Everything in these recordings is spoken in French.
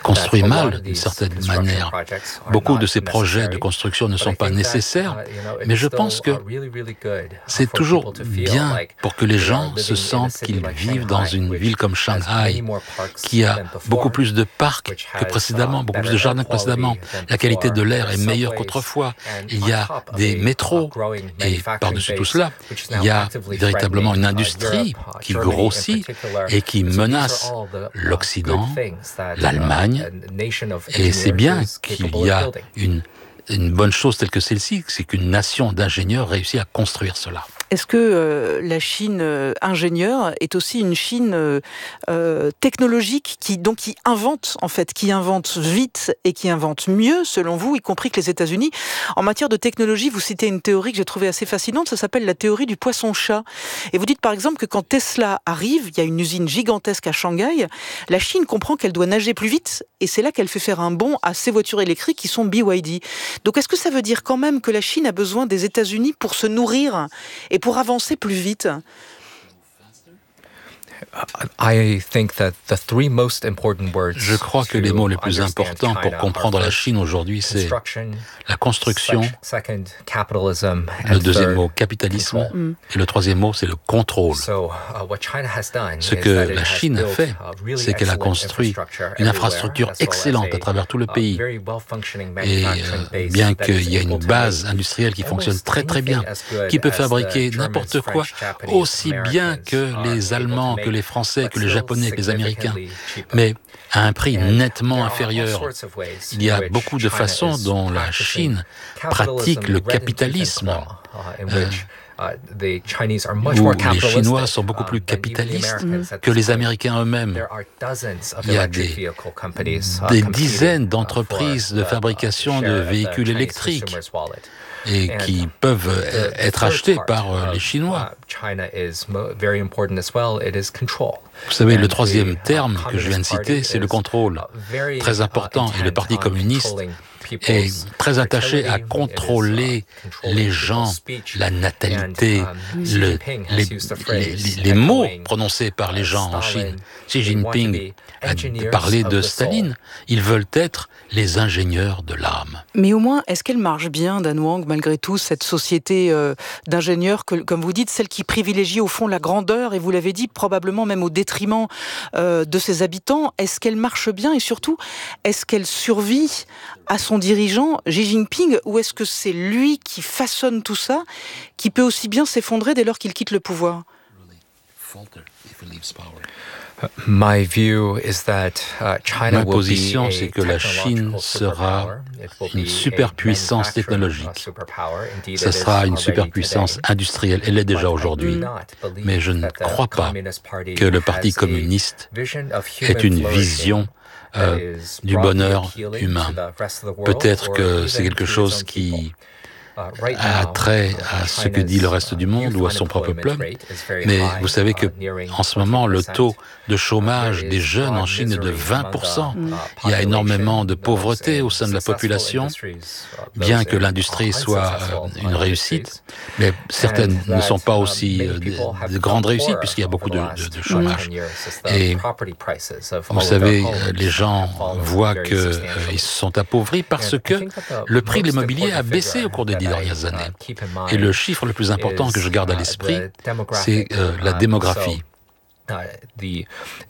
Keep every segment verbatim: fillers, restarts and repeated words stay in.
construit mal d'une certaine manière. Beaucoup de ces projets de construction ne sont pas nécessaires, mais je pense que c'est toujours bien pour que les gens se sentent qu'ils vivent dans une ville comme Shanghai, qui a beaucoup plus de parcs que précédemment, beaucoup plus de jardins que précédemment. La qualité de l'air est meilleure qu'autrefois. Il y a des métros et par-dessus tout cela, il y a véritablement une industrie qui grossit et qui menace l'Occident, l'Allemagne. Et c'est bien qu'il y a une, une bonne chose telle que celle-ci, c'est qu'une nation d'ingénieurs réussit à construire cela. Est-ce que euh, la Chine euh, ingénieure est aussi une Chine euh, euh, technologique qui donc qui invente en fait, qui invente vite et qui invente mieux, selon vous, y compris que les États-Unis? En matière de technologie, vous citez une théorie que j'ai trouvée assez fascinante. Ça s'appelle la théorie du poisson-chat. Et vous dites par exemple que quand Tesla arrive, il y a une usine gigantesque à Shanghai. La Chine comprend qu'elle doit nager plus vite, et c'est là qu'elle fait faire un bond à ses voitures électriques qui sont B Y D. Donc est-ce que ça veut dire quand même que la Chine a besoin des États-Unis pour se nourrir et pour avancer plus vite? Je crois que les mots les plus importants pour comprendre la Chine aujourd'hui, c'est la construction, le deuxième mot, capitalisme, mm. et le troisième mot, c'est le contrôle. Ce que la Chine a fait, c'est qu'elle a construit une infrastructure excellente à travers tout le pays. Et euh, bien qu'il y ait une base industrielle qui fonctionne très très bien, qui peut fabriquer n'importe quoi, aussi bien que les Allemands, que les Français, que les Japonais, que les Américains, mais à un prix nettement inférieur. Il y a beaucoup de façons dont la Chine pratique le capitalisme, euh, où les Chinois sont beaucoup plus capitalistes que les Américains eux-mêmes. Il y a des, des dizaines d'entreprises de fabrication de véhicules électriques et qui peuvent être achetés par les Chinois. Vous savez, le troisième terme que je viens de citer, c'est le contrôle. Très important, et le Parti communiste est très attaché à contrôler les gens, la natalité, le, les, les, les mots prononcés par les gens en Chine. Xi Jinping a parlé de Staline. Ils veulent être les ingénieurs de l'âme. Mais au moins, est-ce qu'elle marche bien, Dan Wang, malgré tout, cette société euh, d'ingénieurs, que, comme vous dites, celle qui privilégie au fond la grandeur, et vous l'avez dit, probablement même au détriment euh, de ses habitants? Est-ce qu'elle marche bien, et surtout, est-ce qu'elle survit à son dirigeant, Xi Jinping, ou est-ce que c'est lui qui façonne tout ça, qui peut aussi bien s'effondrer dès lors qu'il quitte le pouvoir? Ma position, c'est que la Chine sera une superpuissance technologique. Ce sera une superpuissance industrielle. Elle l'est déjà aujourd'hui. Mais je ne crois pas que le Parti communiste ait une vision euh, du bonheur humain. Peut-être que c'est quelque chose qui a trait à ce que dit le reste du monde ou à son propre peuple. Mais vous savez que en ce moment, le taux de chômage des jeunes en Chine est de vingt pour cent. Il y a énormément de pauvreté au sein de la population, bien que l'industrie soit euh, une réussite, mais certaines ne sont pas aussi euh, de, de grandes réussites puisqu'il y a beaucoup de, de, de chômage. Et vous savez, les gens voient qu'ils euh, se sont appauvris parce que le prix de l'immobilier a baissé au cours des dix dernières années. Et le chiffre le plus important que je garde à l'esprit, c'est euh, la démographie. Le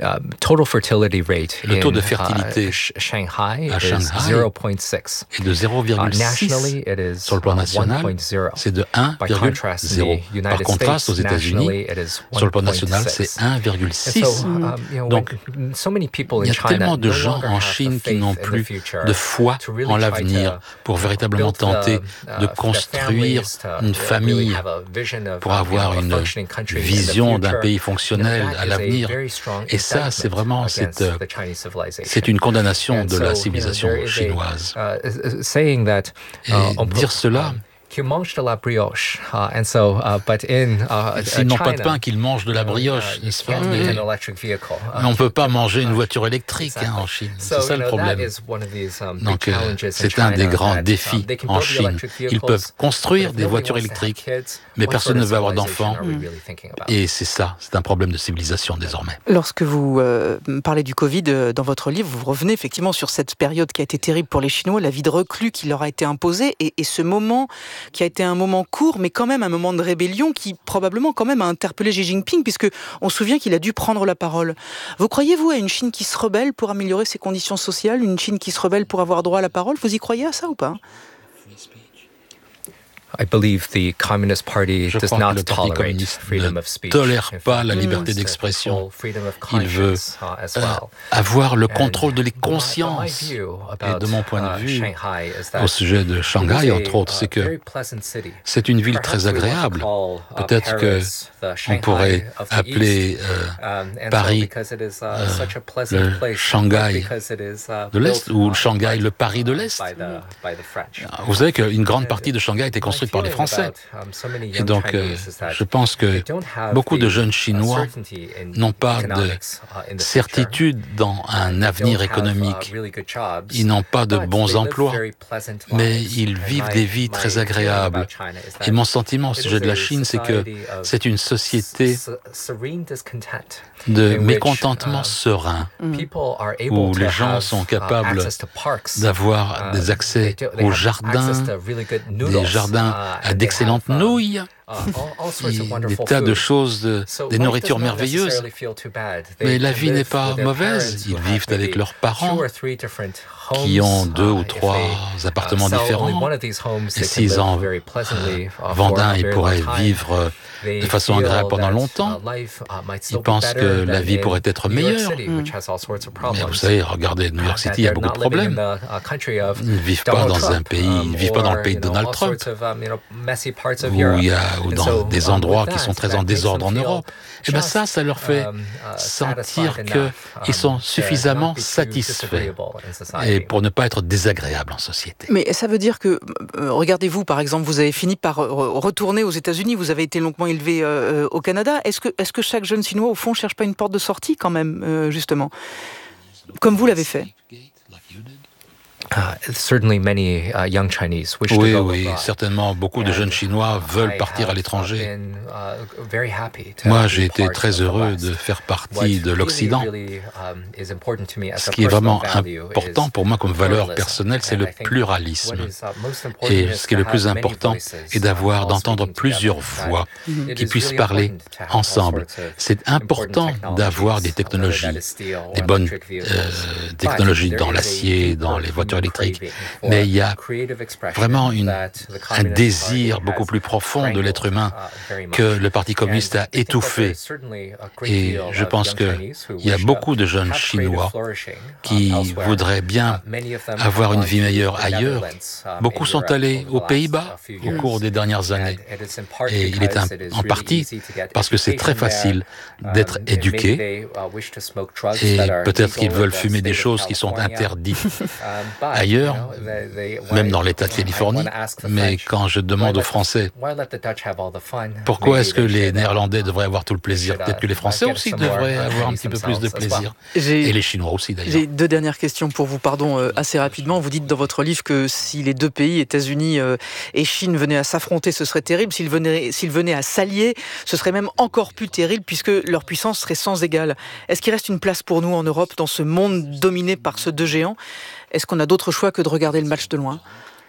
taux de fertilité à Shanghai est de zéro virgule six. Sur le plan national, c'est de un virgule zéro. Par contraste, aux États-Unis, sur le plan national, c'est un virgule six. Donc, il y a tellement de gens en Chine qui n'ont plus de foi en l'avenir pour véritablement tenter de construire une famille, pour avoir une vision d'un pays fonctionnel à l'avenir. Et ça, c'est vraiment cette, c'est une condamnation de la civilisation chinoise. Et dire cela, qui mangent de la brioche. Uh, and so, uh, but in uh, S'ils n'ont pas de pain, qu'ils mangent de la brioche, n'est-ce pas? Mais, mais on ne peut pas manger une voiture électrique hein, en Chine. C'est ça le problème. Donc, euh, c'est un des grands défis en Chine. Ils peuvent construire des voitures électriques, mais personne ne veut avoir d'enfants. Et c'est ça, c'est un problème de civilisation désormais. Lorsque vous euh, parlez du Covid euh, dans votre livre, vous revenez effectivement sur cette période qui a été terrible pour les Chinois, la vie de reclus qui leur a été imposée, et, et ce moment qui a été un moment court, mais quand même un moment de rébellion qui probablement quand même a interpellé Xi Jinping, puisque on se souvient qu'il a dû prendre la parole. Vous croyez-vous à une Chine qui se rebelle pour améliorer ses conditions sociales, une Chine qui se rebelle pour avoir droit à la parole? Vous y croyez à ça ou pas? I believe the Communist Party Je does crois not que le Parti tolerate communiste freedom ne of speech. tolère pas la In fact, liberté it's d'expression. freedom of Il veut conscience, uh, as euh, well. avoir le And contrôle de les my- my consciences. view Et about, de mon point de uh, vue, Shanghai is that au sujet de Shanghai, it is entre a, autres, c'est uh, que very pleasant city. c'est une ville Perhaps très we want to agréable. call, uh, Peut-être que Paris the on Shanghai pourrait of the appeler East. euh, Um, and so Paris because it is, uh, euh, such a pleasant le place, Shanghai because it is, uh, de l'Est, built, ou uh, Shanghai by- le Paris de uh, l'Est. by the- by the French. Vous savez qu'une grande partie de Shanghai a été construite par les Français. Et donc, euh, je pense que beaucoup de jeunes Chinois n'ont pas de certitude dans un avenir économique. Ils n'ont pas de bons emplois, mais ils vivent des vies très agréables. Et mon sentiment au sujet de la Chine, c'est que c'est une société de mécontentement serein, où les gens sont capables d'avoir des accès aux jardins, des jardins à d'excellentes nouilles, des tas de choses, de, des nourritures merveilleuses. Mais la vie n'est pas mauvaise. Ils vivent avec leurs parents, qui ont deux ou trois appartements différents. Et s'ils en euh, vendent un, ils pourraient vivre de façon agréable pendant longtemps. Ils pensent que la vie pourrait être meilleure. Mais vous savez, regardez, New York City, il y a beaucoup de problèmes. Ils ne vivent pas dans un pays, ils ne vivent pas dans le pays de Donald Trump, où il y a ou dans des endroits qui sont très en désordre en Europe. Et bien ça, ça leur fait sentir qu'ils sont suffisamment satisfaits et pour ne pas être désagréables en société. Mais ça veut dire que, euh, regardez-vous par exemple, vous avez fini par euh, retourner aux États-Unis, vous avez été longuement élevé euh, au Canada. Est-ce que, est-ce que chaque jeune Chinois, au fond, cherche pas une porte de sortie quand même, euh, justement, comme vous l'avez fait? Uh, certainly many uh, young Chinese wish Oui, to go oui, abroad. certainement. Beaucoup de jeunes Chinois veulent I partir à have l'étranger. been, uh, very happy to Moi, be j'ai été part très of the heureux West. de faire What partie de really, l'Occident. really, um, is important to me as Ce a qui est vraiment personal value important is pour moi comme valeur pluralism. personnelle, c'est And le I think pluralisme. what is, uh, most important Et is ce qui est le to plus have many important voices, est d'avoir, uh, d'entendre all speaking plusieurs together. voix It qui is puissent really parler important to have all ensemble. sorts of C'est important important d'avoir des technologies, technologies, whether that is steel or des bonnes electric vehicles. euh, But technologies there dans is a l'acier, deeper dans les voitures human électriques. craving for Mais il y a creative expression vraiment une, that the un Communist désir Party beaucoup has plus profond de l'être humain uh, very much. que le Parti communiste And a I think that étouffé. there is certainly a great Et deal je of pense young que Chinese who il y a wish to beaucoup de jeunes have creative Chinois flourishing, qui um, elsewhere. voudraient bien Uh, many of them avoir une have vie gone to meilleure the ailleurs. Netherlands, um, Beaucoup in sont Europe allés over the aux last, Pays-Bas uh, few au years. cours des dernières années. And it is in part Et il est un- because it is en really partie easy to get parce que c'est très education facile there. d'être Um, and éduqué. maybe they, uh, wish to smoke drugs Et that are peut-être qu'ils legal veulent in the fumer des state of choses qui sont California. interdites Um, but, ailleurs, you know, they- they- même why- dans l'État de I Californie. wanna ask the Mais French, quand je why demande let aux the- Français why let the Dutch have all the fun? pourquoi Maybe est-ce que they les should, uh, Néerlandais devraient avoir tout le plaisir, should, uh, peut-être que les Français get aussi some more, devraient uh, avoir un peace petit peu plus de themselves as well. plaisir. J'ai- Et les Chinois aussi d'ailleurs. J'ai deux dernières questions pour vous, pardon, euh, assez rapidement. Vous dites dans votre livre que si les deux pays, États-Unis euh, et Chine, venaient à s'affronter, ce serait terrible. S'ils venaient, s'ils venaient à s'allier, ce serait même encore plus terrible puisque leur puissance serait sans égale. Est-ce qu'il reste une place pour nous en Europe dans ce monde dominé par ces deux géants? Est-ce qu'on a d'autre choix que de regarder le match de loin?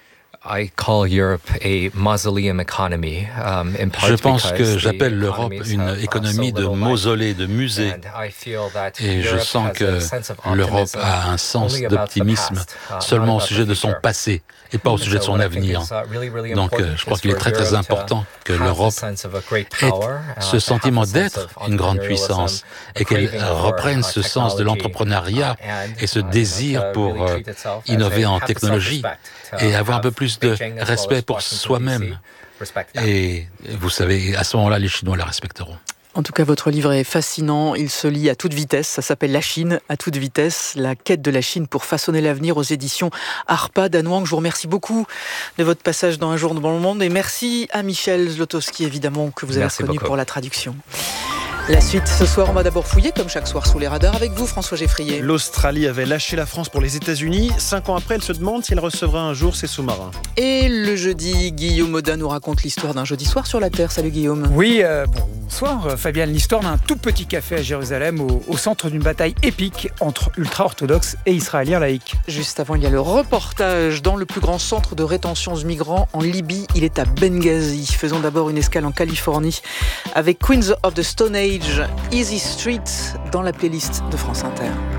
I call Europe a mausoleum economy, um, in part Je pense que because the j'appelle l'Europe economies une have, uh, économie so de little life. mausolées, de musées. And I feel that Et je Europe sens has a que sense of l'Europe optimism a un sens only about the d'optimisme past, uh, not seulement au about sujet the de son future. passé et pas au And sujet de so son what I think avenir. is, uh, really, really Donc important euh, je crois is qu'il est for très très Europe to important que have the l'Europe sense of a great ait power, uh, ce to have sentiment a sense d'être of une grande entrepreneurialism, puissance a et qu'elle craving for, reprenne uh, ce sens de technology, l'entrepreneuriat uh, and, et ce uh, you know, désir to pour really euh, treat itself as innover a- en have the technologie self-respect, et uh, avoir un peu have plus de Beijing as well respect as pour Washington, D C soi-même. respect that. Et vous savez, à ce moment-là, les Chinois la respecteront. En tout cas, votre livre est fascinant. Il se lit à toute vitesse. Ça s'appelle La Chine à toute vitesse. La quête de la Chine pour façonner l'avenir aux éditions Harpa. Dan Wang, je vous remercie beaucoup de votre passage dans Un jour dans le monde. Et merci à Michel Zlotowski, évidemment, que vous avez Merci reconnu beaucoup. pour la traduction. La suite, ce soir, on va d'abord fouiller, comme chaque soir, sous les radars avec vous, François Geffrier. L'Australie avait lâché la France pour les États-Unis. Cinq ans après, elle se demande si elle recevra un jour ses sous-marins. Et le jeudi, Guillaume Audin nous raconte l'histoire d'un jeudi soir sur la Terre. Salut Guillaume. Oui, euh, bonsoir Fabienne. L'histoire d'un tout petit café à Jérusalem au, au centre d'une bataille épique entre ultra-orthodoxes et israéliens laïcs. Juste avant, il y a le reportage dans le plus grand centre de rétention aux migrants en Libye. Il est à Benghazi. Faisons d'abord une escale en Californie avec Queens of the Stone Age, Easy Street dans la playlist de France Inter.